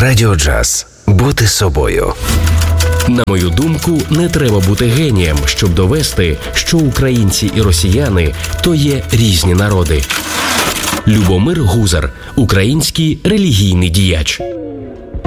Радіо Джаз. Бути собою. На мою думку, не треба бути генієм, щоб довести, що українці і росіяни – то є різні народи. Любомир Гузар – український релігійний діяч.